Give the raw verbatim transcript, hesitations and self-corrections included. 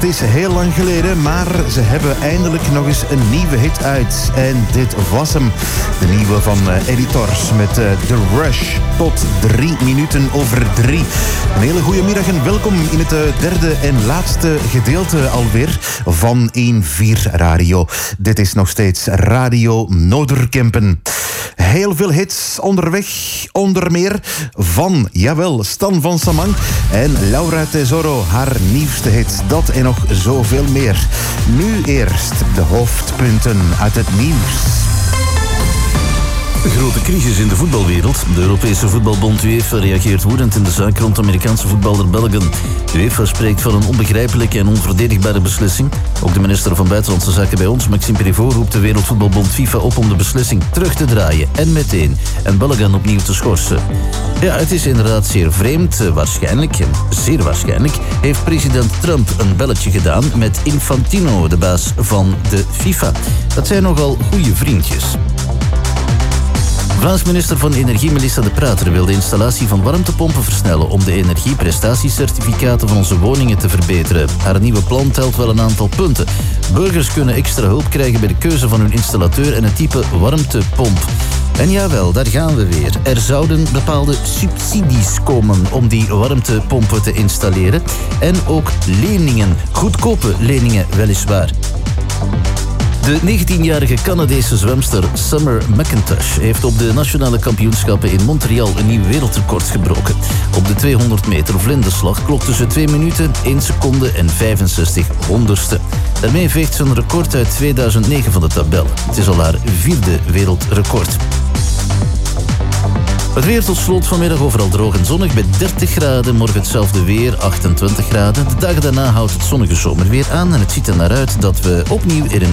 Het is heel lang geleden, maar ze hebben eindelijk nog eens een nieuwe hit uit. En dit was hem. De nieuwe van uh, Editors met uh, The Rush. Tot drie minuten over drie. Een hele goede middag en welkom in het uh, derde en laatste gedeelte alweer van één vier Radio. Dit is nog steeds Radio Noorderkempen. Heel veel hits onderweg, onder meer van, jawel, Stan van Samang en Laura Tesoro, haar nieuwste hit. Dat en nog zoveel meer. Nu eerst de hoofdpunten uit het nieuws. Een grote crisis in de voetbalwereld. De Europese voetbalbond UEFA reageert woedend in de zaak rond de Amerikaanse voetballer Belgen. De UEFA spreekt van een onbegrijpelijke en onverdedigbare beslissing. Ook de minister van Buitenlandse Zaken bij ons, Maxime Prévost, roept de Wereldvoetbalbond FIFA op om de beslissing terug te draaien. En meteen. En Belgen opnieuw te schorsen. Ja, het is inderdaad zeer vreemd. Waarschijnlijk, en zeer waarschijnlijk, heeft president Trump een belletje gedaan met Infantino, de baas van de FIFA. Dat zijn nogal goede vriendjes. Vlaams minister van Energie Melissa De Pruiter wil de installatie van warmtepompen versnellen om de energieprestatiecertificaten van onze woningen te verbeteren. Haar nieuwe plan telt wel een aantal punten. Burgers kunnen extra hulp krijgen bij de keuze van hun installateur en het type warmtepomp. En jawel, daar gaan we weer. Er zouden bepaalde subsidies komen om die warmtepompen te installeren. En ook leningen, goedkope leningen weliswaar. De negentienjarige Canadese zwemster Summer McIntosh heeft op de nationale kampioenschappen in Montreal een nieuw wereldrecord gebroken. Op de tweehonderd meter vlinderslag klokte ze twee minuten, één seconde en vijfenzestig honderdste. Daarmee veegt ze een record uit tweeduizend negen van de tabel. Het is al haar vierde wereldrecord. Het weer tot slot vanmiddag overal droog en zonnig bij dertig graden. Morgen hetzelfde weer, achtentwintig graden. De dagen daarna houdt het zonnige zomerweer aan en het ziet er naar uit dat we opnieuw in een